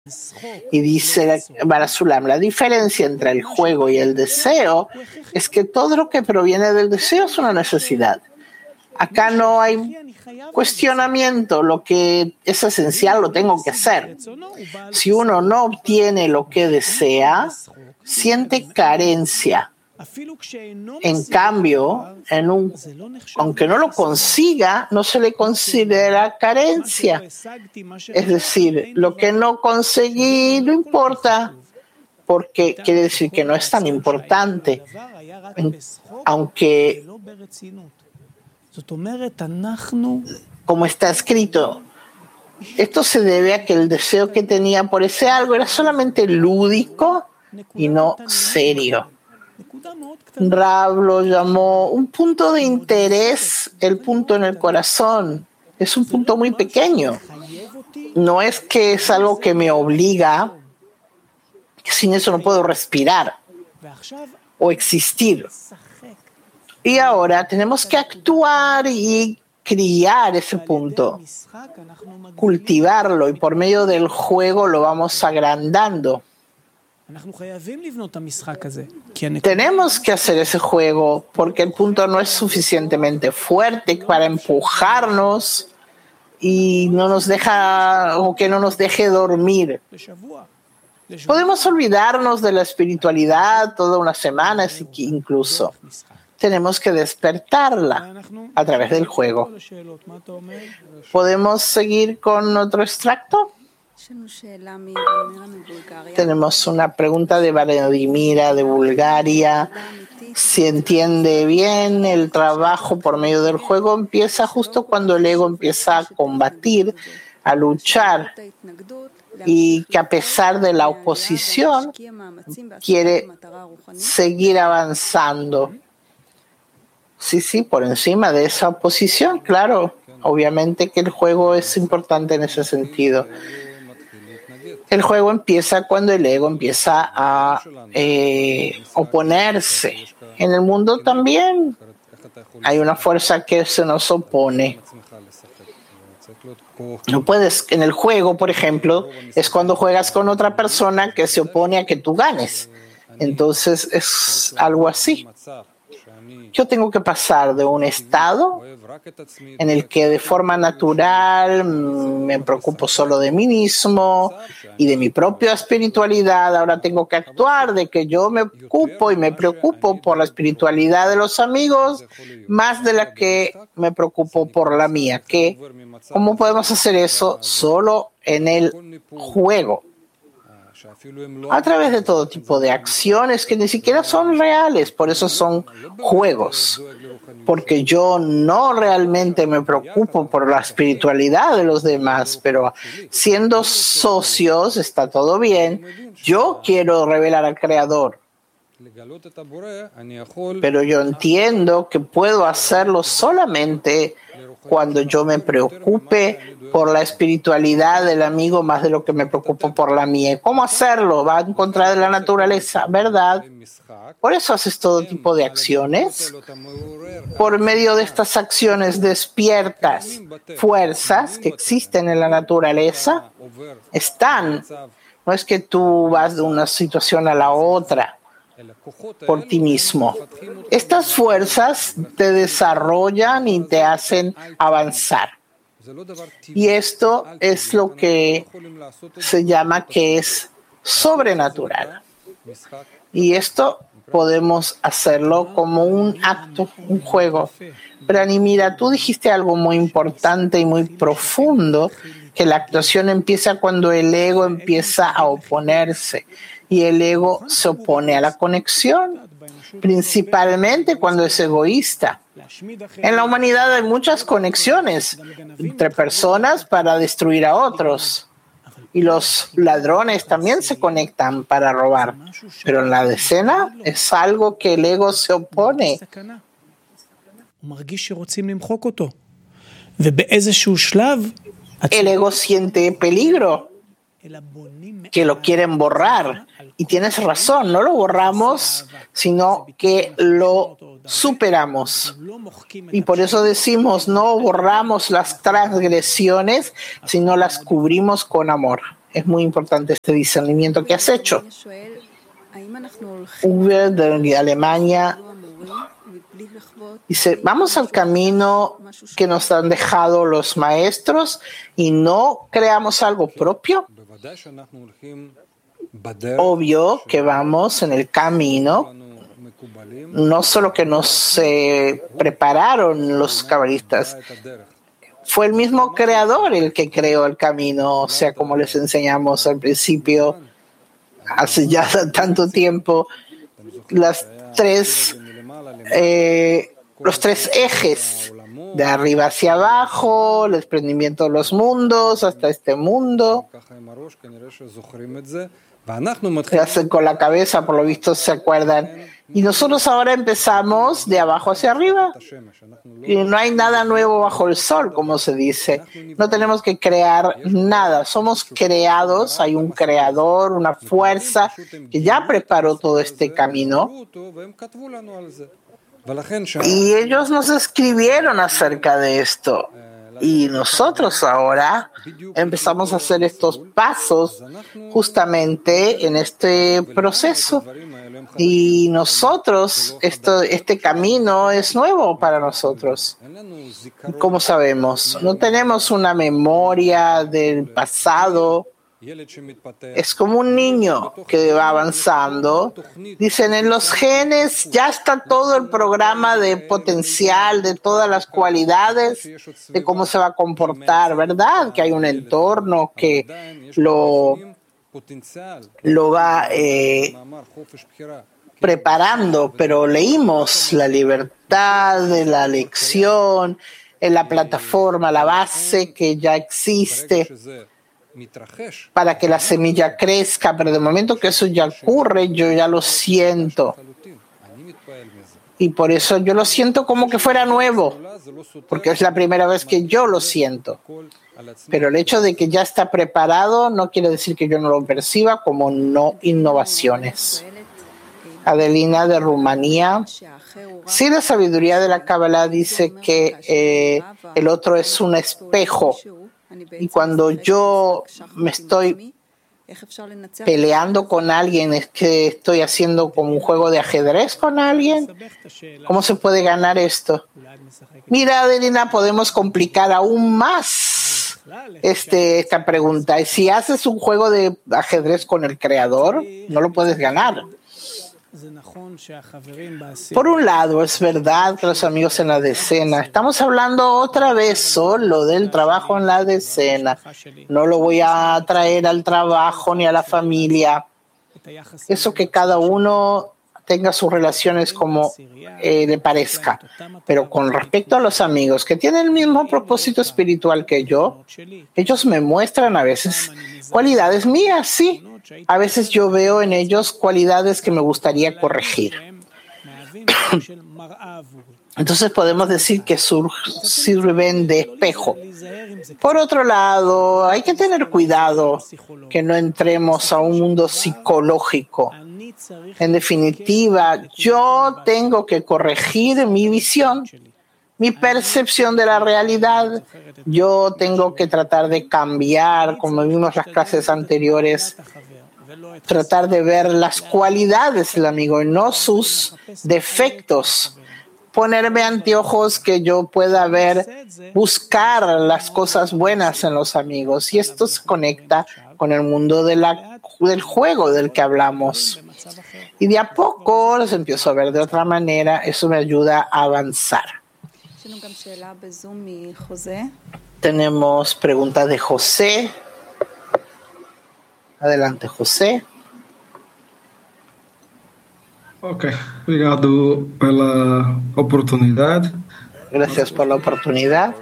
Y dice Barasulam, la diferencia entre el juego y el deseo es que todo lo que proviene del deseo es una necesidad. Acá no hay cuestionamiento, lo que es esencial lo tengo que hacer. Si uno no obtiene lo que desea, siente carencia. En cambio, aunque no lo consiga, no se le considera carencia. Es decir, lo que no conseguí no importa, porque quiere decir que no es tan importante. Aunque, como está escrito, esto se debe a que el deseo que tenía por ese algo era solamente lúdico y no serio. Rav lo llamó un punto de interés, el punto en el corazón. Es un punto muy pequeño. No es que es algo que me obliga, sin eso no puedo respirar o existir. Y ahora tenemos que actuar y criar ese punto, cultivarlo, y por medio del juego lo vamos agrandando. Tenemos que hacer ese juego porque el punto no es suficientemente fuerte para empujarnos y no nos deja, o que no nos deje dormir. Podemos olvidarnos de la espiritualidad toda una semana, incluso. Tenemos que despertarla a través del juego. ¿Podemos seguir con otro extracto? Tenemos una pregunta de Vladimira de Bulgaria. Si entiende bien, el trabajo por medio del juego empieza justo cuando el ego empieza a combatir, a luchar, y que a pesar de la oposición quiere seguir avanzando. Sí, por encima de esa oposición, claro. Obviamente que el juego es importante en ese sentido. El juego empieza cuando el ego empieza a oponerse. En el mundo también hay una fuerza que se nos opone. No puedes, en el juego, por ejemplo, es cuando juegas con otra persona que se opone a que tú ganes. Entonces es algo así. Yo tengo que pasar de un estado en el que de forma natural me preocupo solo de mí mismo y de mi propia espiritualidad. Ahora tengo que actuar de que yo me ocupo y me preocupo por la espiritualidad de los amigos más de la que me preocupo por la mía. ¿Cómo podemos hacer eso? Solo en el juego. A través de todo tipo de acciones que ni siquiera son reales, por eso son juegos, porque yo no realmente me preocupo por la espiritualidad de los demás, pero siendo socios está todo bien. Yo quiero revelar al Creador, pero yo entiendo que puedo hacerlo solamente cuando yo me preocupe por la espiritualidad del amigo más de lo que me preocupo por la mía. ¿Cómo hacerlo? Va en contra de la naturaleza, ¿verdad? Por eso haces todo tipo de acciones. Por medio de estas acciones despiertas fuerzas que existen en la naturaleza. Están. No es que tú vas de una situación a la otra por ti mismo. Estas fuerzas te desarrollan y te hacen avanzar. Y esto es lo que se llama que es sobrenatural. Y esto podemos hacerlo como un acto, un juego. Pero mira, tú dijiste algo muy importante y muy profundo, que la actuación empieza cuando el ego empieza a oponerse. Y el ego se opone a la conexión, principalmente cuando es egoísta. En la humanidad hay muchas conexiones entre personas para destruir a otros. Y los ladrones también se conectan para robar. Pero en la decena es algo que el ego se opone. El ego siente peligro, que lo quieren borrar. Y tienes razón, no lo borramos, sino que lo superamos. Y por eso decimos, no borramos las transgresiones, sino las cubrimos con amor. Es muy importante este discernimiento que has hecho. Uwe de Alemania dice, vamos al camino que nos han dejado los maestros y no creamos algo propio. Obvio que vamos en el camino, no solo que nos prepararon los cabalistas, fue el mismo creador el que creó el camino, o sea, como les enseñamos al principio, hace ya tanto tiempo, los tres ejes, de arriba hacia abajo, el desprendimiento de los mundos hasta este mundo. Se hacen con la cabeza, por lo visto se acuerdan. Y nosotros ahora empezamos de abajo hacia arriba. Y no hay nada nuevo bajo el sol, como se dice. No tenemos que crear nada. Somos creados, hay un creador, una fuerza que ya preparó todo este camino. Y ellos nos escribieron acerca de esto. Y nosotros ahora empezamos a hacer estos pasos justamente en este proceso. Y nosotros, este camino es nuevo para nosotros. ¿Cómo sabemos? No tenemos una memoria del pasado. Es como un niño que va avanzando. Dicen, en los genes ya está todo el programa de potencial, de todas las cualidades, de cómo se va a comportar, ¿verdad? Que hay un entorno que lo va preparando, pero leímos la libertad de la elección en la plataforma, la base que ya existe para que la semilla crezca, pero de momento que eso ya ocurre, yo ya lo siento. Y por eso yo lo siento como que fuera nuevo, porque es la primera vez que yo lo siento. Pero el hecho de que ya está preparado no quiere decir que yo no lo perciba como no innovaciones. Adelina de Rumanía. Sí, la sabiduría de la Kabbalah dice que el otro es un espejo. Y cuando yo me estoy peleando con alguien, es que estoy haciendo como un juego de ajedrez con alguien. ¿Cómo se puede ganar esto? Mira, Adelina, podemos complicar aún más esta pregunta. Y si haces un juego de ajedrez con el creador, no lo puedes ganar. Por un lado, es verdad que los amigos en la decena, estamos hablando otra vez solo del trabajo en la decena. No lo voy a traer al trabajo ni a la familia. Eso que cada uno tenga sus relaciones como le parezca. Pero con respecto a los amigos que tienen el mismo propósito espiritual que yo, ellos me muestran a veces cualidades mías, sí. A veces yo veo en ellos cualidades que me gustaría corregir. Entonces podemos decir que sirven de espejo. Por otro lado, hay que tener cuidado que no entremos a un mundo psicológico. En definitiva, yo tengo que corregir mi visión, mi percepción de la realidad. Yo tengo que tratar de cambiar, como vimos en las clases anteriores, tratar de ver las cualidades del amigo y no sus defectos. Ponerme anteojos que yo pueda ver, buscar las cosas buenas en los amigos. Y esto se conecta con el mundo del juego del que hablamos. Y de a poco los empiezo a ver de otra manera. Eso me ayuda a avanzar. Tenemos preguntas de José. Adelante, José. Ok, obrigado pela oportunidade. Gracias por la oportunidad.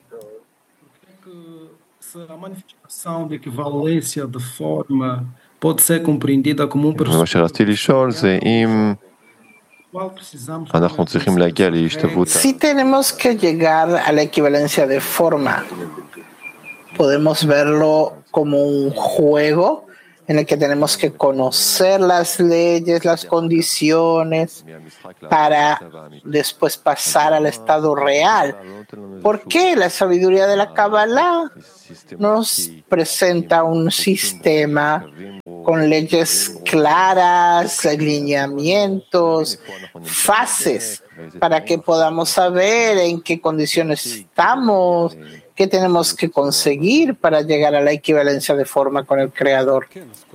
A manifestação de equivalência de forma pode ser compreendida como processo. שרציתי לשאול זה אם אנחנו צריכים להגיע להשתוות. Sí tenemos que llegar a la equivalencia de forma. Podemos verlo como un juego en el que tenemos que conocer las leyes, las condiciones, para después pasar al estado real. ¿Por qué la sabiduría de la Kabbalah nos presenta un sistema con leyes claras, alineamientos, fases, para que podamos saber en qué condiciones estamos, qué tenemos que conseguir para llegar a la equivalencia de forma con el Creador?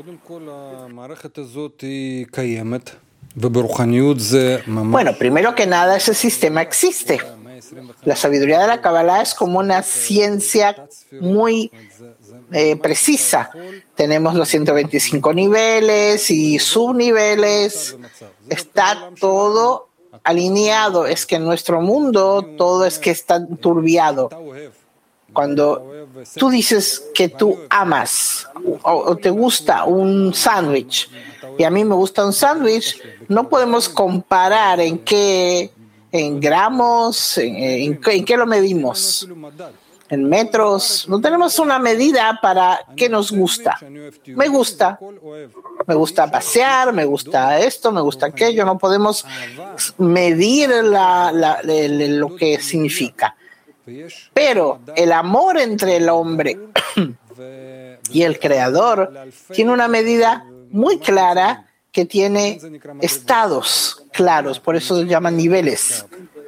Bueno, primero que nada, ese sistema existe. La sabiduría de la Kabbalah es como una ciencia muy precisa. Tenemos los 125 niveles y subniveles. Está todo alineado. Es que en nuestro mundo todo es que está turbiado. Cuando tú dices que tú amas o te gusta un sándwich y a mí me gusta un sándwich, no podemos comparar en gramos, en qué lo medimos, en metros. No tenemos una medida para qué nos gusta. Me gusta pasear, me gusta esto, me gusta aquello. No podemos medir lo que significa. Pero el amor entre el hombre y el Creador tiene una medida muy clara que tiene estados claros, por eso se llaman niveles.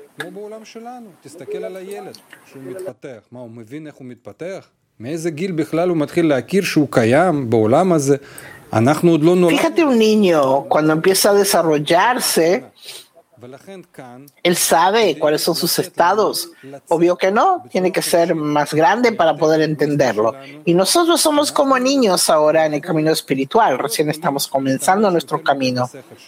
Fíjate un niño cuando empieza a desarrollarse, él sabe cuáles son sus estados. Obvio que no, tiene que ser más grande para poder entenderlo. Y nosotros somos como niños ahora en el camino espiritual, recién estamos comenzando nuestro camino.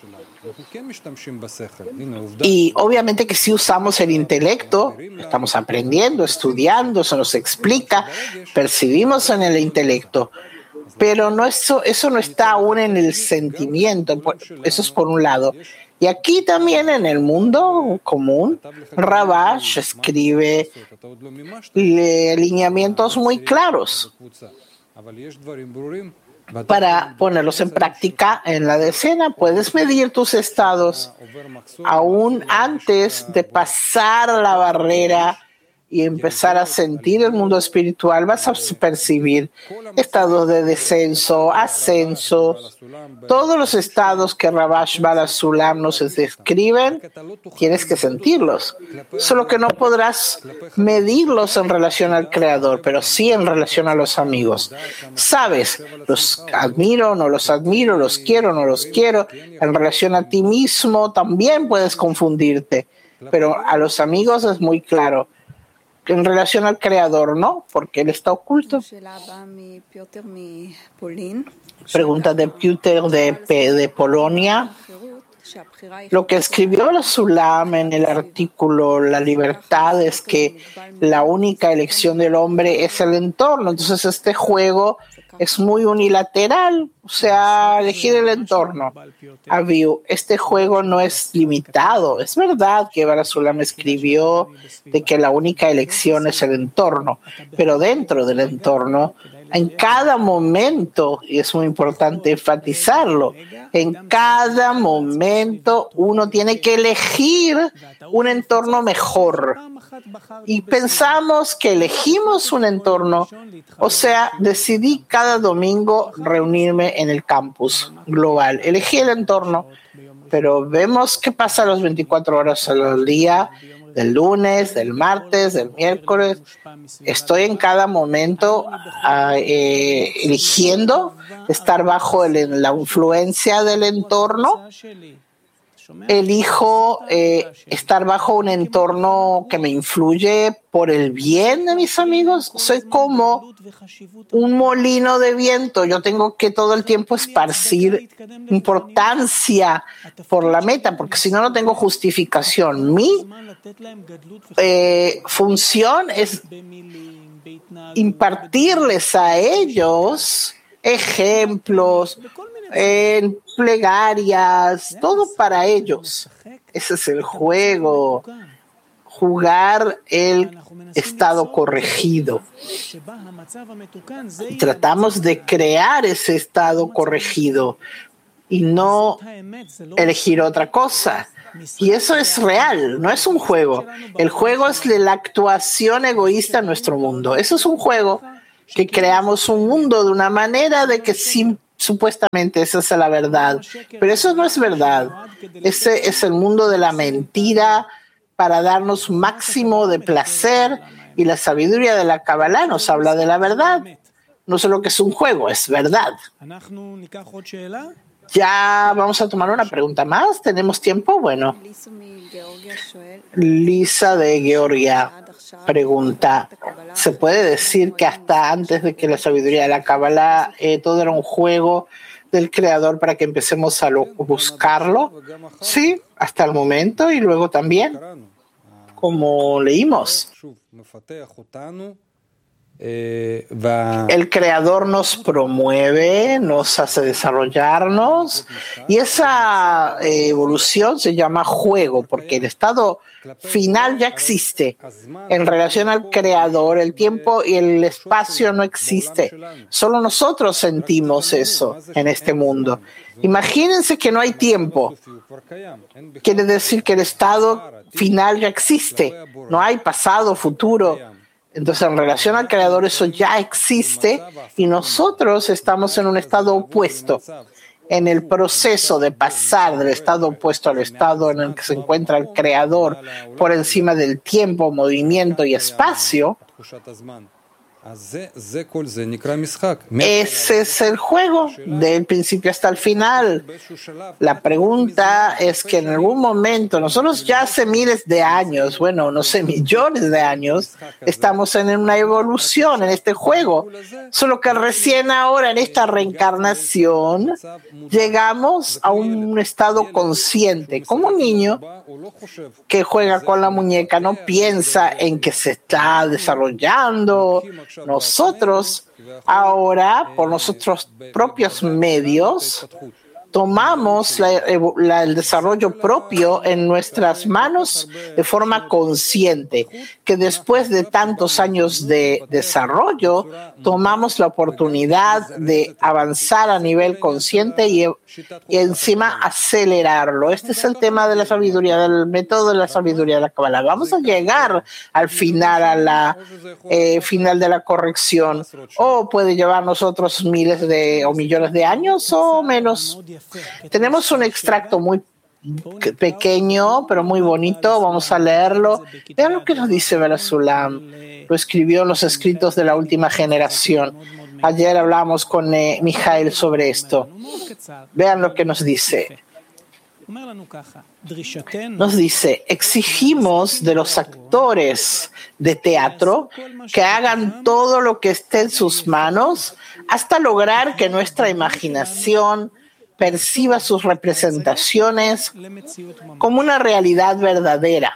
Y obviamente que si usamos el intelecto, estamos aprendiendo, estudiando, se nos explica, percibimos en el intelecto. Pero no, eso no está aún en el sentimiento, eso es por un lado. Y aquí también en el mundo común, Rabash escribe alineamientos muy claros para ponerlos en práctica en la decena. Puedes medir tus estados aún antes de pasar la barrera y empezar a sentir el mundo espiritual. Vas a percibir estados de descenso, ascenso, todos los estados que Rabash Bala Sulam nos describen, tienes que sentirlos. Solo que no podrás medirlos en relación al Creador, pero sí en relación a los amigos. Sabes, los admiro, no los admiro, los quiero, no los quiero. En relación a ti mismo también puedes confundirte, pero a los amigos es muy claro. En relación al Creador, no, porque Él está oculto. Pregunta de Piotr de Polonia. Lo que escribió la Sulam en el artículo La libertad es que la única elección del hombre es el entorno. Entonces este juego es muy unilateral, o sea, elegir el entorno. Aviu, este juego no es limitado. Es verdad que Bala Sulam escribió de que la única elección es el entorno, pero dentro del entorno, en cada momento, y es muy importante enfatizarlo, en cada momento uno tiene que elegir un entorno mejor. Y pensamos que elegimos un entorno, o sea, decidí cada domingo reunirme en el campus global. Elegí el entorno, pero vemos qué pasa las 24 horas al día, del lunes, del martes, del miércoles. Estoy en cada momento eligiendo estar bajo la influencia del entorno. Elijo estar bajo un entorno que me influye por el bien de mis amigos. Soy como un molino de viento. Yo tengo que todo el tiempo esparcir importancia por la meta, porque si no, no tengo justificación. Mi función es impartirles a ellos ejemplos, en plegarias, todo para ellos. Ese es el juego jugar el estado corregido. Tratamos de crear ese estado corregido y no elegir otra cosa. Y eso es real, no es un juego. El juego es la actuación egoísta en nuestro mundo. Eso es un juego que creamos un mundo de una manera de que supuestamente esa es la verdad. Pero eso no es verdad. Ese es el mundo de la mentira para darnos un máximo de placer, y la sabiduría de la Kabbalah nos habla de la verdad. No solo que es un juego, es verdad. Ya vamos a tomar una pregunta más. ¿Tenemos tiempo? Bueno. Lisa de Georgia pregunta, ¿se puede decir que hasta antes de que la sabiduría de la Kabbalah todo era un juego del creador para que empecemos a buscarlo? Sí, hasta el momento, y luego también, como leímos, el creador nos promueve, nos hace desarrollarnos, y esa evolución se llama juego, porque el estado final ya existe. En relación al creador, el tiempo y el espacio no existe. Solo nosotros sentimos eso en este mundo. Imagínense que no hay tiempo. Quiere decir que el estado final ya existe. No hay pasado, futuro. Entonces, en relación al creador, eso ya existe, y nosotros estamos en un estado opuesto. En el proceso de pasar del estado opuesto al estado en el que se encuentra el creador por encima del tiempo, movimiento y espacio, ese es el juego, del principio hasta el final. La pregunta es que en algún momento, nosotros ya hace miles de años, bueno, no sé, millones de años, estamos en una evolución en este juego. Solo que recién ahora, en esta reencarnación, llegamos a un estado consciente. Como un niño que juega con la muñeca, no piensa en que se está desarrollando. Nosotros ahora, por nuestros propios medios, tomamos el desarrollo propio en nuestras manos de forma consciente, que después de tantos años de desarrollo, tomamos la oportunidad de avanzar a nivel consciente y encima acelerarlo. Este es el tema de la sabiduría, del método de la sabiduría de la Kabbalah. Vamos a llegar al final, a la final de la corrección, o puede llevarnos otros miles o millones de años o menos. Tenemos un extracto muy pequeño, pero muy bonito. Vamos a leerlo. Vean lo que nos dice Barasulam. Lo escribió en los escritos de la última generación. Ayer hablamos con Mijael sobre esto. Vean lo que nos dice. Nos dice, exigimos de los actores de teatro que hagan todo lo que esté en sus manos hasta lograr que nuestra imaginación perciba sus representaciones como una realidad verdadera.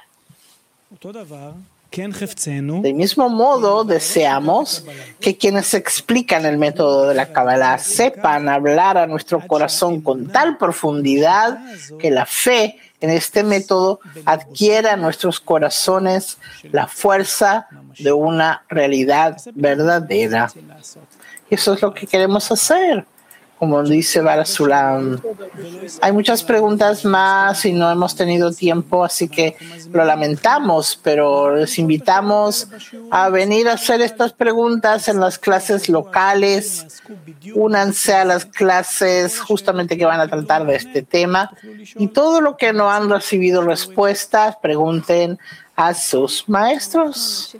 Del mismo modo, deseamos que quienes explican el método de la Kabbalah sepan hablar a nuestro corazón con tal profundidad que la fe en este método adquiera en nuestros corazones la fuerza de una realidad verdadera. Y eso es lo que queremos hacer, como dice Barasulam. Hay muchas preguntas más y no hemos tenido tiempo, así que lo lamentamos, pero les invitamos a venir a hacer estas preguntas en las clases locales. Únanse a las clases justamente que van a tratar de este tema, y todo lo que no han recibido respuestas, pregunten a sus maestros.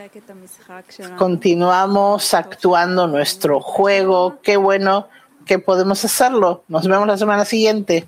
Continuamos actuando nuestro juego. Qué bueno que podemos hacerlo. Nos vemos la semana siguiente.